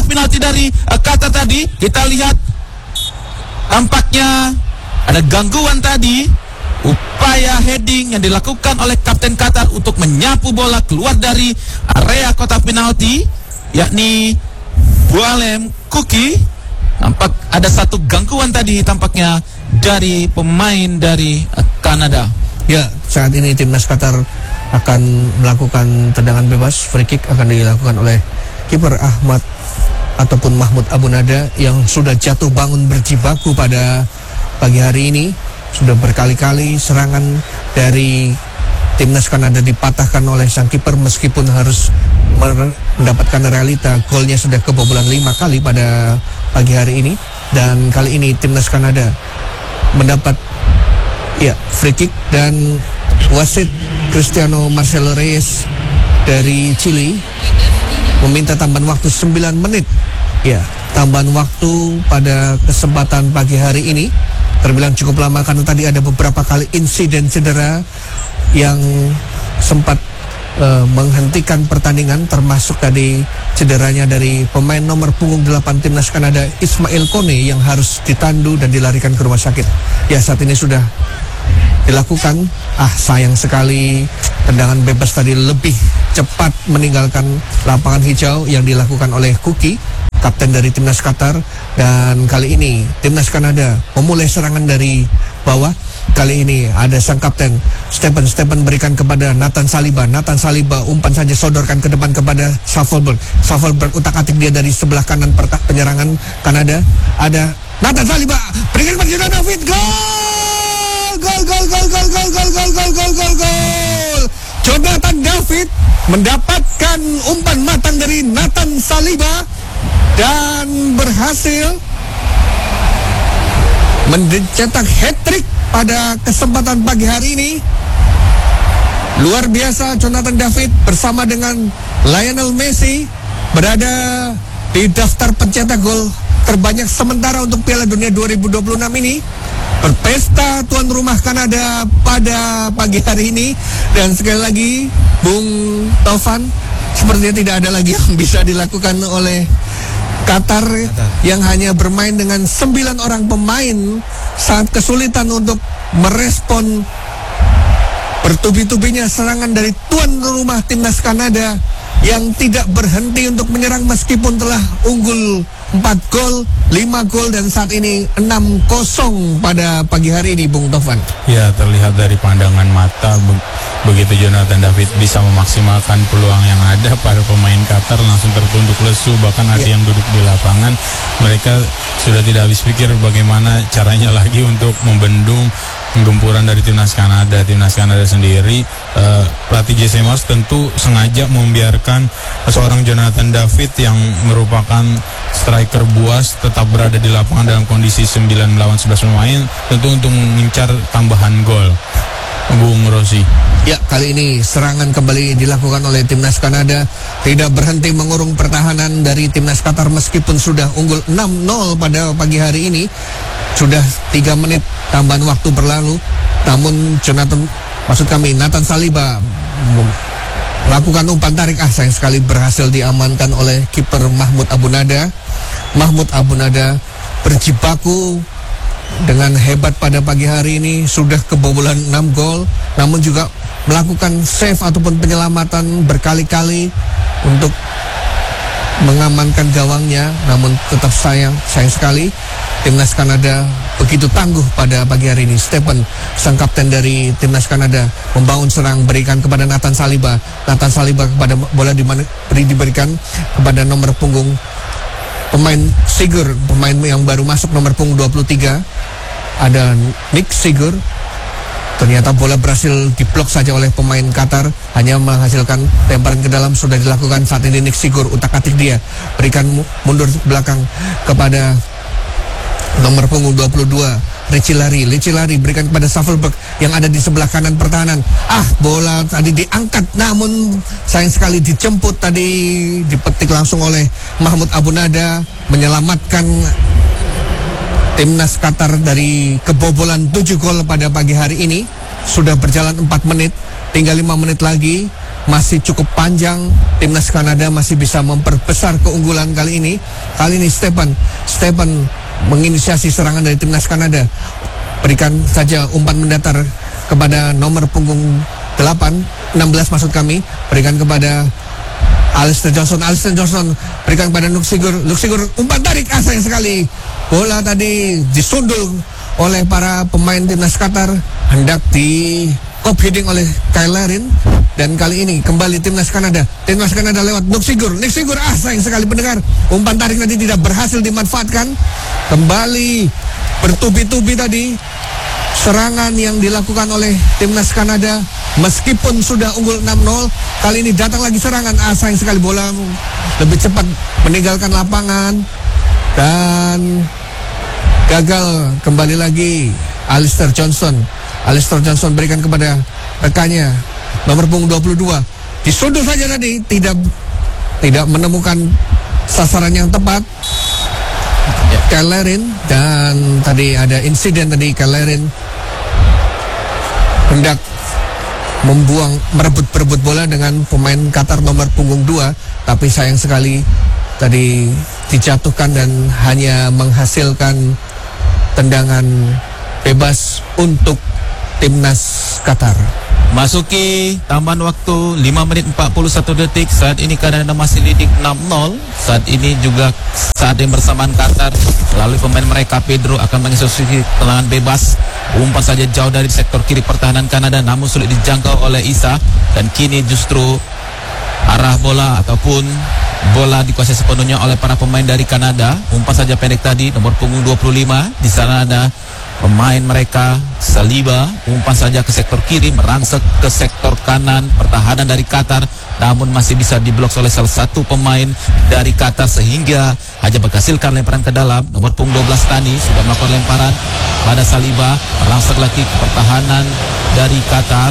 penalti dari Qatar tadi. Kita lihat tampaknya ada gangguan tadi. Upaya heading yang dilakukan oleh Kapten Qatar untuk menyapu bola keluar dari area kotak penalti, yakni Bualem Kuki. Nampak ada satu gangguan tadi tampaknya dari pemain dari Kanada. Ya, saat ini timnas Qatar akan melakukan tendangan bebas. Free kick akan dilakukan oleh kiper Ahmad ataupun Mahmud Abu Nada yang sudah jatuh bangun berjibaku pada pagi hari ini. Sudah berkali-kali serangan dari timnas Kanada dipatahkan oleh sang kiper, meskipun harus mendapatkan realita golnya sudah kebobolan 5 kali pada pagi hari ini. Dan kali ini timnas Kanada mendapat free kick, dan wasit Cristiano Marcelo Reyes dari Chili meminta tambahan waktu 9 menit. Ya, tambahan waktu pada kesempatan pagi hari ini terbilang cukup lama karena tadi ada beberapa kali insiden cedera yang sempat menghentikan pertandingan, termasuk tadi cederanya dari pemain nomor punggung 8 timnas Kanada Ismail Kone yang harus ditandu dan dilarikan ke rumah sakit. Ya, saat ini sudah dilakukan. Sayang sekali tendangan bebas tadi lebih cepat meninggalkan lapangan hijau yang dilakukan oleh Kuki, kapten dari timnas Qatar. Dan kali ini timnas Kanada memulai serangan dari bawah. Kali ini ada sang kapten Stephen berikan kepada Nathan Saliba. Umpan saja sodorkan ke depan kepada Safelberg utak-atik dia dari sebelah kanan penyerangan Kanada. Ada Nathan Saliba berikan kepada Jonathan David. Gol. Jonathan David mendapatkan umpan matang dari Nathan Saliba dan berhasil mencetak hat-trick pada kesempatan pagi hari ini. Luar biasa, Jonathan David bersama dengan Lionel Messi berada di daftar pencetak gol terbanyak sementara untuk Piala Dunia 2026 ini. Berpesta tuan rumah Kanada pada pagi hari ini. Dan sekali lagi, Bung Taufan, sepertinya tidak ada lagi yang bisa dilakukan oleh Qatar yang hanya bermain dengan 9 orang pemain saat kesulitan untuk merespon bertubi-tubinya serangan dari tuan rumah timnas Kanada yang tidak berhenti untuk menyerang meskipun telah unggul 4 gol, 5 gol, dan saat ini 6-0 pada pagi hari ini, Bung Taufan. Ya, terlihat dari pandangan mata begitu Jonathan David bisa memaksimalkan peluang yang ada, para pemain Qatar langsung tertunduk lesu, bahkan ada yang duduk di lapangan. Mereka sudah tidak habis pikir bagaimana caranya lagi untuk membendung gempuran dari timnas Kanada. Timnas Kanada sendiri, pelatih Jesse Marsch tentu sengaja membiarkan seorang Jonathan David yang merupakan striker buas tetap berada di lapangan dalam kondisi 9 lawan 11 pemain, tentu untuk mengincar tambahan gol. Bung Rosi. Ya, kali ini serangan kembali dilakukan oleh timnas Kanada. Tidak berhenti mengurung pertahanan dari timnas Qatar meskipun sudah unggul 6-0 pada pagi hari ini. Sudah 3 menit tambahan waktu berlalu. Namun Nathan Saliba melakukan umpan tarik. Sayang sekali berhasil diamankan oleh kiper Mahmud Abu Nada. Mahmud Abu Nada berjibaku dengan hebat pada pagi hari ini, sudah kebobolan 6 gol, namun juga melakukan save ataupun penyelamatan berkali-kali untuk mengamankan gawangnya. Namun tetap sayang sekali timnas Kanada begitu tangguh pada pagi hari ini. Stephen, sang kapten dari timnas Kanada, membangun serang, berikan kepada Nathan Saliba kepada bola diberikan kepada nomor punggung pemain Sigur, pemain yang baru masuk nomor punggung 23, ada Nick Sigur. Ternyata bola berhasil diblok saja oleh pemain Qatar, hanya menghasilkan lemparan ke dalam. Sudah dilakukan saat ini Nick Sigur, utak-atik dia, berikan mundur belakang kepada nomor punggung 22 Richie Lari berikan kepada Safelberg yang ada di sebelah kanan pertahanan. Bola tadi diangkat, namun sayang sekali dijemput tadi, dipetik langsung oleh Mahmud Abu Nada, menyelamatkan timnas Qatar dari kebobolan 7 gol pada pagi hari ini. Sudah berjalan 4 menit, tinggal 5 menit lagi masih cukup panjang. Timnas Kanada masih bisa memperbesar keunggulan kali ini. Kali ini Stephen menginisiasi serangan dari Timnas Kanada. Berikan saja umpan mendatar kepada nomor punggung 16 maksud kami. Berikan kepada Alistair Johnson berikan kepada Luke Sigur, umpan tarik, sayang sekali. Bola tadi disundul oleh para pemain Timnas Qatar, hendak di cop heading oleh Kyle Larin. Dan kali ini kembali Timnas Kanada lewat Nick Sigur, sayang sekali pendengar. Umpan tarik tadi tidak berhasil dimanfaatkan. Kembali bertubi-tubi tadi serangan yang dilakukan oleh Timnas Kanada. Meskipun sudah unggul 6-0, kali ini datang lagi serangan. Sayang sekali, bola lebih cepat meninggalkan lapangan dan gagal. Kembali lagi Alistair Johnson berikan kepada rekannya nomor punggung 22. Disundul saja tadi, tidak menemukan sasaran yang tepat. Kyle Larin, dan tadi ada insiden tadi Kyle Larin hendak merebut bola dengan pemain Qatar nomor punggung 2, tapi sayang sekali tadi dijatuhkan dan hanya menghasilkan tendangan bebas untuk Timnas Qatar. Masuki tambahan waktu 5 menit 41 detik. Saat ini Kanada masih leading 6-0. Saat ini juga saat yang bersamaan Qatar melalui pemain mereka Pedro akan mengeksekusi tendangan bebas. Umpan saja jauh dari sektor kiri pertahanan Kanada, namun sulit dijangkau oleh Isa. Dan kini justru arah bola ataupun bola dikuasai sepenuhnya oleh para pemain dari Kanada. Umpan saja pendek tadi nomor punggung 25. Di sana ada pemain mereka Saliba, umpan saja ke sektor kiri, merangsek ke sektor kanan pertahanan dari Qatar, namun masih bisa diblok oleh salah satu pemain dari Qatar sehingga hanya menghasilkan lemparan ke dalam. Nomor punggung 12 Tani sudah melakukan lemparan pada Saliba, merangsek lagi ke pertahanan dari Qatar.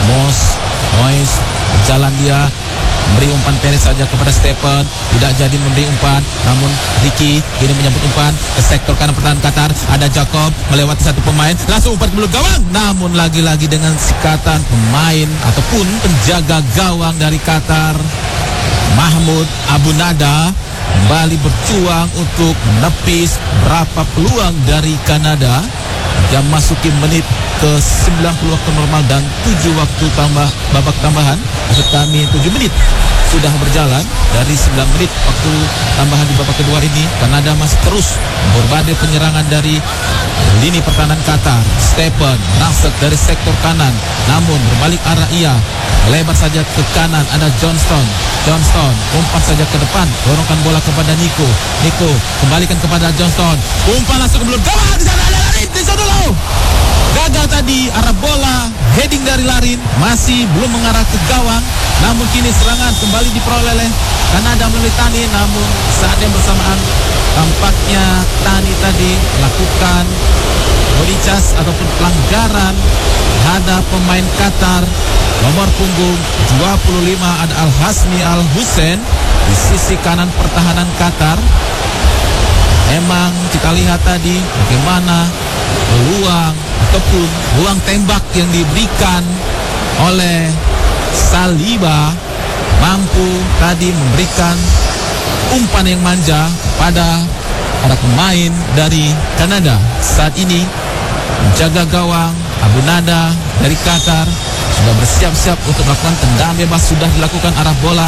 Mois berjalan, dia memberi umpan pendek saja kepada Stephen, tidak jadi memberi umpan, namun Ricky kini menyambut umpan ke sektor kanan pertahanan Qatar. Ada Jacob melewati satu pemain, langsung umpan ke belakang gawang, namun lagi-lagi dengan sikatan pemain ataupun penjaga gawang dari Qatar, Mahmoud Abu Nada, kembali berjuang untuk menepis berapa peluang dari Kanada. Yang masuki menit ke 90 waktu normal dan 7 waktu babak tambahan. Maksud kami 7 menit sudah berjalan dari 9 menit waktu tambahan di babak kedua ini. Kanada masih terus berbagai penyerangan dari lini pertahanan Qatar. Stephen merangsek dari sektor kanan, namun berbalik arah ia lebar saja ke kanan. Ada Johnston umpan saja ke depan, dorongkan bola kepada Nico kembalikan kepada Johnston, umpan langsung ke belakang gawang. Di sana ada Larin, di sana dulu gagal tadi arah bola heading dari Larin, masih belum mengarah ke gawang. Namun kini serangan kembali diperoleh oleh Kanada melalui Tani, namun saat yang bersamaan tampaknya Tani tadi melakukan body charge ataupun pelanggaran terhadap pemain Qatar. Nomor punggung 25 ada Al-Hasmi Al-Hussein di sisi kanan pertahanan Qatar. Memang kita lihat tadi bagaimana peluang ataupun ruang tembak yang diberikan oleh Saliba, mampu tadi memberikan umpan yang manja pada para pemain dari Kanada. Saat ini menjaga gawang Abu Nada dari Qatar sudah bersiap-siap untuk melakukan tendangan bebas. Sudah dilakukan arah bola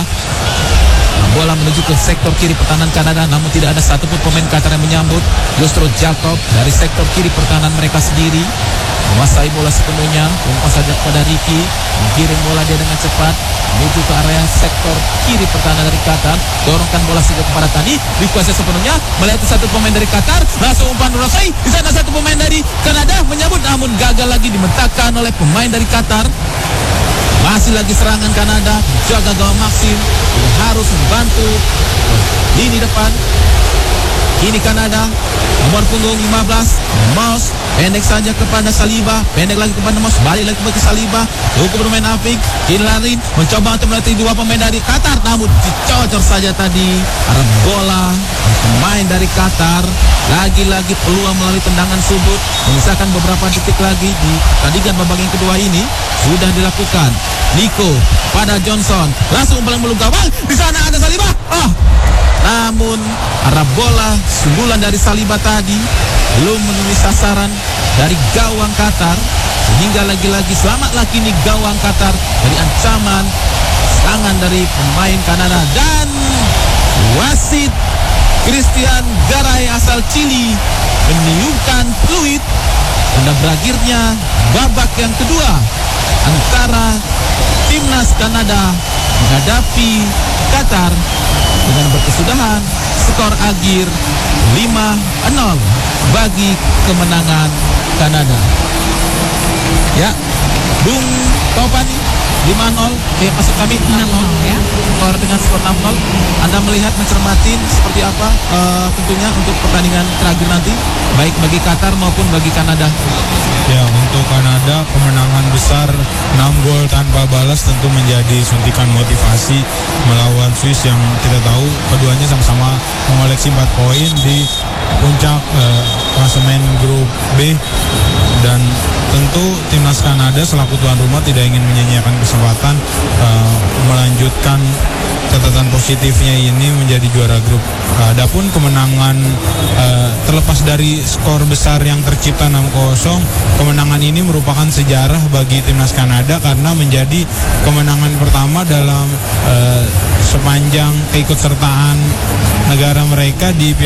menuju ke sektor kiri pertahanan Kanada, namun tidak ada satupun pemain Qatar yang menyambut. Justru Jacob dari sektor kiri pertahanan mereka sendiri menguasai bola sepenuhnya. Umpan saja kepada Ricky, menggiring bola dia dengan cepat menuju ke area sektor kiri pertahanan dari Qatar. Dorongkan bola saja kepada Tani, dikuasai sepenuhnya, melihat satu pemain dari Qatar, langsung umpan Rosai. Di sana satu pemain dari Kanada menyambut, namun gagal lagi dimentakkan oleh pemain dari Qatar. Masih lagi serangan Kanada, jaga gawang Maxim harus membantu lini depan. Kini Kanada, nomor punggung 15, Moss, pendek saja kepada Saliba, pendek lagi kepada Moss, balik lagi ke Saliba, cukup bermain apik. Kini lari, mencoba untuk melatih dua pemain dari Qatar, namun dicocor saja tadi arah bola pemain dari Qatar. Lagi-lagi peluang melalui tendangan sudut, menyisakan beberapa detik lagi di pertandingan babak yang kedua ini sudah dilakukan. Nico pada Johnson, langsung paling meluk gawang, di sana ada Saliba. Namun arah bola sundulan dari Saliba tadi belum menemui sasaran dari gawang Qatar, sehingga lagi-lagi selamatlah kini gawang Qatar dari ancaman serangan dari pemain Kanada. Dan wasit Christian Garay asal Chili meniupkan peluit tanda berakhirnya babak yang kedua antara timnas Kanada menghadapi Qatar dengan berkesudahan skor akhir 5-0 bagi kemenangan Kanada. Ya, Bung Topani, 5-0, maksud kami 6-0 ya. Skor dengan skor 6-0. Anda melihat, mencermati seperti apa tentunya untuk pertandingan terakhir nanti, baik bagi Qatar maupun bagi Kanada. Ya, untuk Kanada kemenangan besar 6 gol tanpa balas tentu menjadi suntikan motivasi melawan Swiss yang kita tahu keduanya sama-sama mengoleksi 4 poin di puncak klasemen grup B. Dan tentu timnas Kanada selaku tuan rumah tidak ingin menyia-nyiakan kesempatan melanjutkan catatan positifnya ini menjadi juara grup. Adapun kemenangan terlepas dari skor besar yang tercipta 6-0, kemenangan ini merupakan sejarah bagi timnas Kanada karena menjadi kemenangan pertama dalam sepanjang keikutsertaan negara mereka di